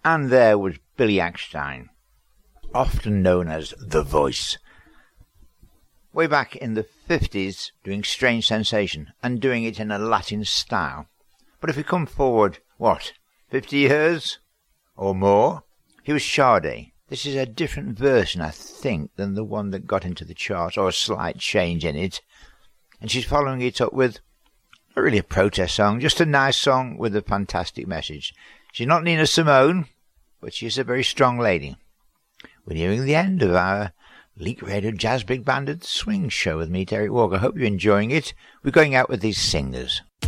And there was Billy Eckstine, often known as The Voice. Way back in the 50s, doing Strange Sensation, and doing it in a Latin style. But if we come forward, 50 years or more? He was Sade. This is a different version, I think, than the one that got into the charts, or a slight change in it. And she's following it up with not really a protest song, just a nice song with a fantastic message. She's not Nina Simone, but she's a very strong lady. We're nearing the end of our Leak Radio Jazz Big Band and Swing show with me, Derek Walker. I hope you're enjoying it. We're going out with these singers.